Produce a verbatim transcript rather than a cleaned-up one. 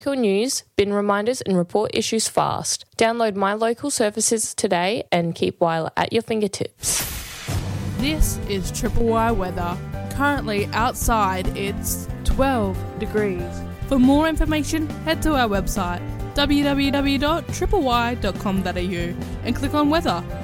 Local news, bin reminders and report issues fast. Download My Local Services today and keep Wyler at your fingertips. This is Triple Y weather. Currently outside it's twelve degrees. For more information, head to our website w w w dot triple y dot com dot a u and click on weather.